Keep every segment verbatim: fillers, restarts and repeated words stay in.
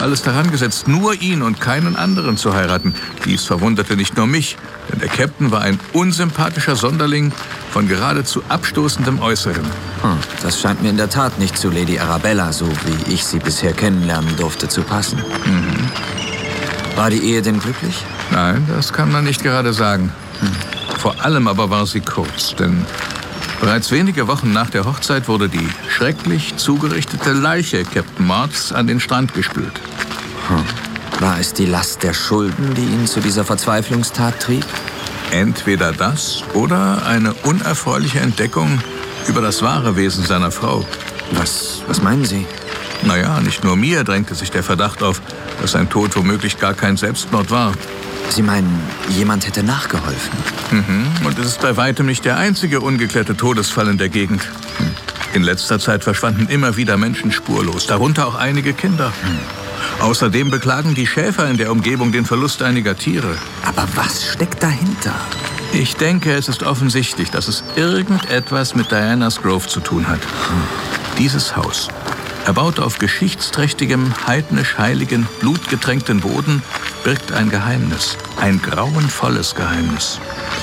alles daran gesetzt, nur ihn und keinen anderen zu heiraten. Dies verwunderte nicht nur mich, denn der Captain war ein unsympathischer Sonderling von geradezu abstoßendem Äußeren. Hm, das scheint mir in der Tat nicht zu Lady Arabella, so wie ich sie bisher kennenlernen durfte, zu passen. Mhm. War die Ehe denn glücklich? Nein, das kann man nicht gerade sagen. Hm. Vor allem aber war sie kurz, denn bereits wenige Wochen nach der Hochzeit wurde die schrecklich zugerichtete Leiche Captain Marks an den Strand gespült. Hm. War es die Last der Schulden, die ihn zu dieser Verzweiflungstat trieb? Entweder das oder eine unerfreuliche Entdeckung über das wahre Wesen seiner Frau. Was, was meinen Sie? Naja, nicht nur mir drängte sich der Verdacht auf, dass sein Tod womöglich gar kein Selbstmord war. Sie meinen, jemand hätte nachgeholfen? Mhm. Und es ist bei weitem nicht der einzige ungeklärte Todesfall in der Gegend. Hm. In letzter Zeit verschwanden immer wieder Menschen spurlos, darunter auch einige Kinder. Hm. Außerdem beklagen die Schäfer in der Umgebung den Verlust einiger Tiere. Aber was steckt dahinter? Ich denke, es ist offensichtlich, dass es irgendetwas mit Diana's Grove zu tun hat. Hm. Dieses Haus, erbaut auf geschichtsträchtigem, heidnisch-heiligen, blutgetränkten Boden, birgt ein Geheimnis. Ein grauenvolles Geheimnis.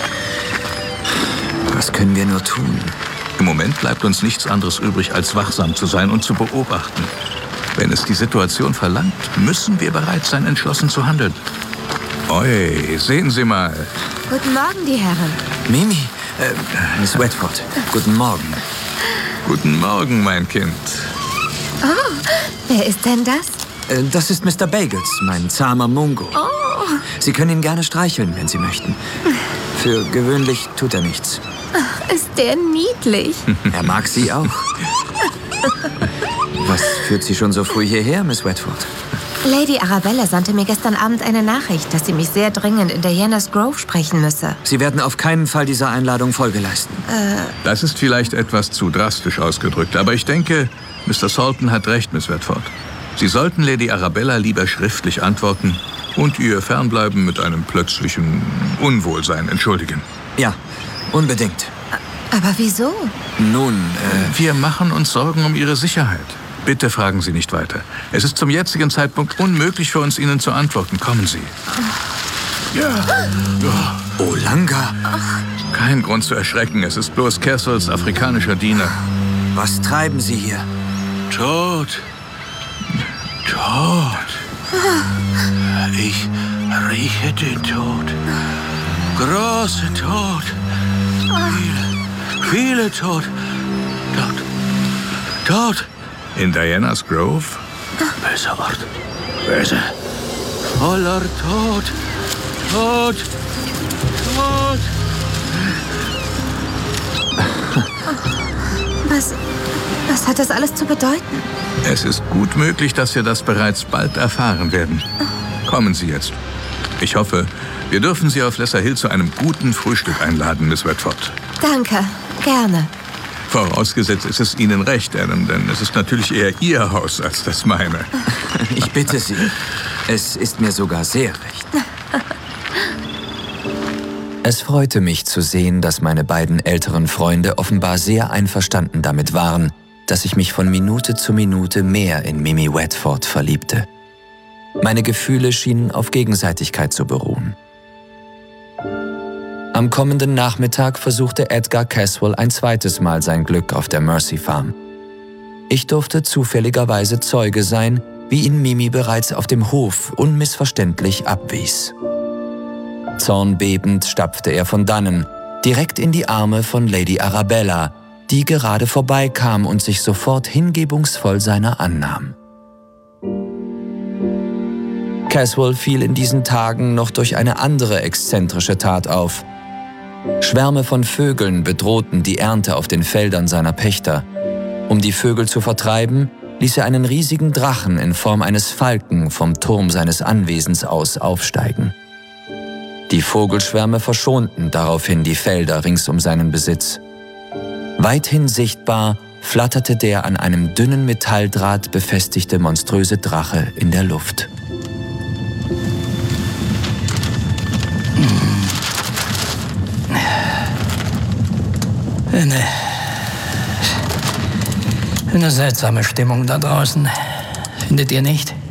Was können wir nur tun? Im Moment bleibt uns nichts anderes übrig, als wachsam zu sein und zu beobachten. Wenn es die Situation verlangt, müssen wir bereit sein, entschlossen zu handeln. Oi, sehen Sie mal. Guten Morgen, die Herren. Mimi, äh, Miss Wedford, guten Morgen. Guten Morgen, mein Kind. Oh, wer ist denn das? Äh, das ist Mister Bagels, mein zahmer Mungo. Oh. Sie können ihn gerne streicheln, wenn Sie möchten. Für gewöhnlich tut er nichts. Ach, ist der niedlich. Er mag Sie auch. Was führt Sie schon so früh hierher, Miss Wedford? Lady Arabella sandte mir gestern Abend eine Nachricht, dass sie mich sehr dringend in Diana's Grove sprechen müsse. Sie werden auf keinen Fall dieser Einladung Folge leisten. Äh... Das ist vielleicht etwas zu drastisch ausgedrückt, aber ich denke, Mister Salton hat recht, Miss Wedford. Sie sollten Lady Arabella lieber schriftlich antworten und ihr Fernbleiben mit einem plötzlichen Unwohlsein entschuldigen. Ja, unbedingt. Aber wieso? Nun, äh... Wir machen uns Sorgen um Ihre Sicherheit. Bitte fragen Sie nicht weiter. Es ist zum jetzigen Zeitpunkt unmöglich für uns, Ihnen zu antworten. Kommen Sie. Ja. ja. Olanga. Kein Grund zu erschrecken. Es ist bloß Castles afrikanischer Diener. Was treiben Sie hier? Tod. Tod. Ich rieche den Tod. Große Tod. Viele, viele Tod. Tod. Tod. In Diana's Grove? Böser Ort. Böse. Voller Tod. Tod. Tod. Was, was hat das alles zu bedeuten? Es ist gut möglich, dass wir das bereits bald erfahren werden. Kommen Sie jetzt. Ich hoffe, wir dürfen Sie auf Lesser Hill zu einem guten Frühstück einladen, Miss Wedford. Danke, gerne. Vorausgesetzt ist es Ihnen recht, Adam, denn es ist natürlich eher Ihr Haus als das meine. Ich bitte Sie. Es ist mir sogar sehr recht. Es freute mich zu sehen, dass meine beiden älteren Freunde offenbar sehr einverstanden damit waren, dass ich mich von Minute zu Minute mehr in Mimi Wedford verliebte. Meine Gefühle schienen auf Gegenseitigkeit zu beruhen. Am kommenden Nachmittag versuchte Edgar Caswell ein zweites Mal sein Glück auf der Mercy Farm. Ich durfte zufälligerweise Zeuge sein, wie ihn Mimi bereits auf dem Hof unmissverständlich abwies. Zornbebend stapfte er von dannen, direkt in die Arme von Lady Arabella, die gerade vorbeikam und sich sofort hingebungsvoll seiner annahm. Caswell fiel in diesen Tagen noch durch eine andere exzentrische Tat auf. Schwärme von Vögeln bedrohten die Ernte auf den Feldern seiner Pächter. Um die Vögel zu vertreiben, ließ er einen riesigen Drachen in Form eines Falken vom Turm seines Anwesens aus aufsteigen. Die Vogelschwärme verschonten daraufhin die Felder rings um seinen Besitz. Weithin sichtbar flatterte der an einem dünnen Metalldraht befestigte monströse Drache in der Luft. Eine, eine seltsame Stimmung da draußen. Findet ihr nicht?